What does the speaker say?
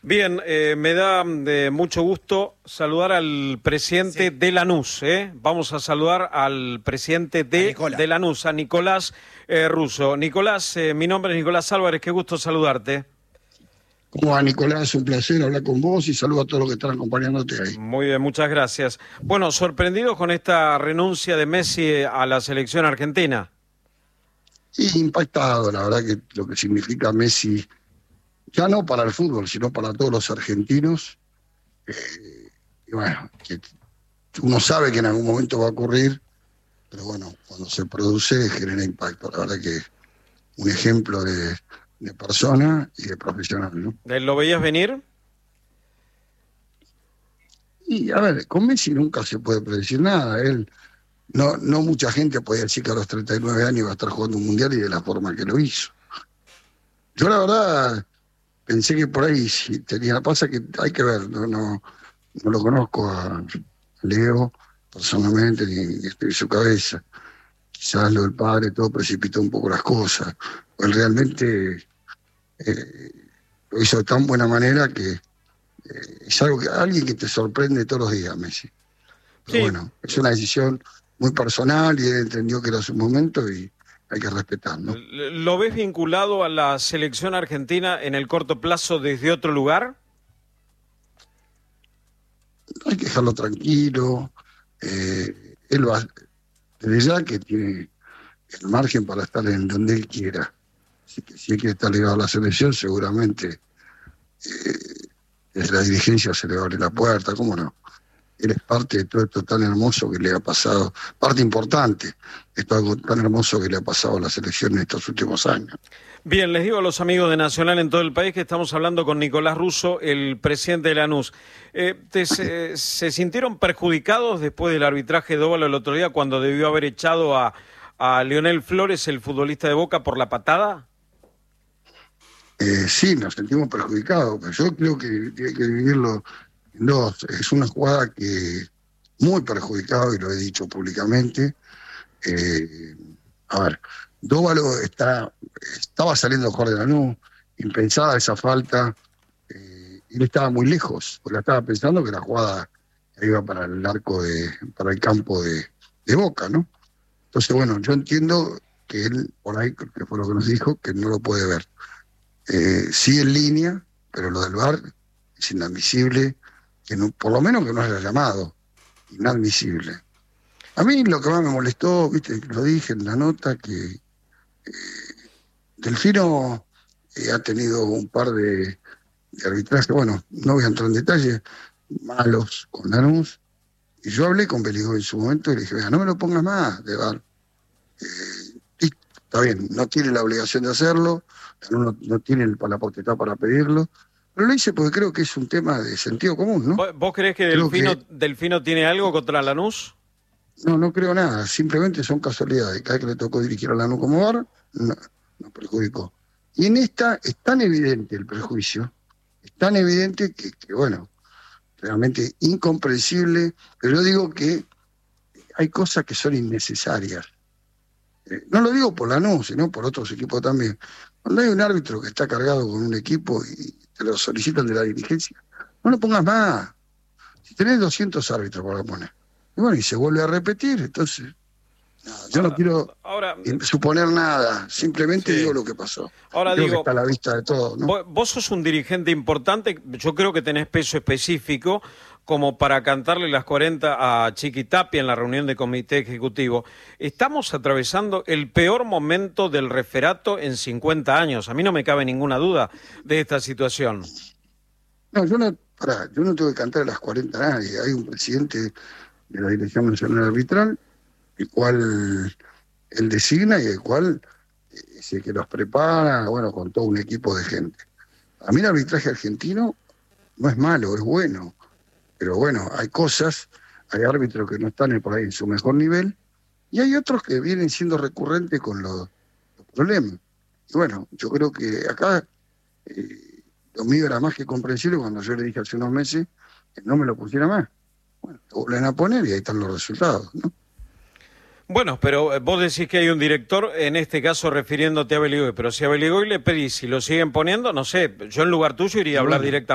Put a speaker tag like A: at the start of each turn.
A: Bien, me da mucho gusto saludar al presidente de Lanús. Vamos a saludar al presidente de Lanús, a Nicolás Russo. Nicolás, mi nombre es Nicolás Álvarez, qué gusto saludarte.
B: ¿Cómo va, Nicolás? Un placer hablar con vos y saludo a todos los que están acompañándote ahí.
A: Muy bien, muchas gracias. Bueno, sorprendido con esta renuncia de Messi a la selección argentina.
B: Y impactado, la verdad, que lo que significa Messi, ya no para el fútbol, sino para todos los argentinos. Y bueno, que uno sabe que en algún momento va a ocurrir, pero bueno, cuando se produce genera impacto. La verdad que un ejemplo de persona y de profesional, ¿no?
A: ¿Lo veías venir?
B: Y a ver, con Messi nunca se puede predecir nada. Él, no mucha gente podía decir que a los 39 años iba a estar jugando un mundial y de la forma que lo hizo. Yo la verdad pensé que por ahí sí tenía, pasa que hay que ver, no lo conozco a Leo personalmente, ni estoy en su cabeza. Quizás lo del padre todo precipitó un poco las cosas. Él realmente lo hizo de tan buena manera que es algo que alguien que te sorprende todos los días, Messi. Pero
A: Sí.
B: bueno, es una decisión muy personal y él entendió que era su momento y hay que respetar, ¿no?
A: ¿Lo ves vinculado a la selección argentina en el corto plazo desde otro lugar?
B: Hay que dejarlo tranquilo. Él va, desde ya que tiene el margen para estar en donde él quiera. Así que si él quiere estar ligado a la selección, seguramente desde la dirigencia se le va a abrir la puerta, ¿cómo no? Él es parte de todo esto tan hermoso que le ha pasado, parte importante de todo tan hermoso que le ha pasado a la selección en estos últimos años.
A: Bien, les digo a los amigos de Nacional en todo el país que estamos hablando con Nicolás Russo, el presidente de Lanús. ¿Se sintieron perjudicados después del arbitraje de Dóvalo el otro día cuando debió haber echado a Lionel Flores, el futbolista de Boca, por la patada?
B: Sí, nos sentimos perjudicados, pero yo creo que tiene que dividirlo en dos. Es una jugada que muy perjudicado, y lo he dicho públicamente. A ver, Dóvalo estaba saliendo a jugar de Lanús, impensada esa falta, y él estaba muy lejos, porque estaba pensando que la jugada iba para el arco para el campo de Boca, ¿no? Entonces, bueno, yo entiendo que él, por ahí, que fue lo que nos dijo, que no lo puede ver. Sí en línea, pero lo del VAR es inadmisible, que no, por lo menos que no haya llamado, inadmisible. A mí lo que más me molestó, viste, lo dije en la nota, que Delfino ha tenido un par de arbitrajes, bueno, no voy a entrar en detalle, malos con Lanús, y yo hablé con Beligó en su momento y le dije, vea, no me lo pongas más de VAR. Está bien, no tiene la obligación de hacerlo, no tiene la potestad para pedirlo, pero lo hice porque creo que es un tema de sentido común, ¿no?
A: ¿Vos creés que Delfino tiene algo contra Lanús?
B: No creo nada, simplemente son casualidades. Cada vez que le tocó dirigir a Lanús como VAR, nos perjudicó. Y en esta es tan evidente el perjuicio, es tan evidente que bueno, realmente incomprensible, pero yo digo que hay cosas que son innecesarias. No lo digo por Lanús, sino por otros equipos también. Cuando hay un árbitro que está cargado con un equipo y te lo solicitan de la dirigencia, no lo pongas más. Si tenés 200 árbitros para poner, y bueno, y se vuelve a repetir, entonces, nada, yo no quiero suponer nada, simplemente digo lo que pasó.
A: Ahora
B: creo
A: digo,
B: que está a la vista de todos, ¿no?
A: Vos sos un dirigente importante, yo creo que tenés peso específico como para cantarle las 40 a Chiqui Tapia en la reunión de comité ejecutivo. Estamos atravesando el peor momento del referato en 50 años. A mí no me cabe ninguna duda de esta situación.
B: No, yo no tengo que cantar a las 40 a nadie. Hay un presidente de la Dirección Nacional Arbitral, el cual él designa y el cual es el que los prepara, bueno, con todo un equipo de gente. A mí el arbitraje argentino no es malo, es bueno. Pero bueno, hay árbitros que no están por ahí en su mejor nivel, y hay otros que vienen siendo recurrentes con los problemas. Y bueno, yo creo que acá lo mío era más que comprensible cuando yo le dije hace unos meses que no me lo pusiera más. Bueno, lo vuelven a poner y ahí están los resultados, ¿no?
A: Bueno, pero vos decís que hay un director, en este caso refiriéndote a Beligoy, pero si a Beligoy le pedís si lo siguen poniendo, no sé, yo en lugar tuyo iría a hablar directamente.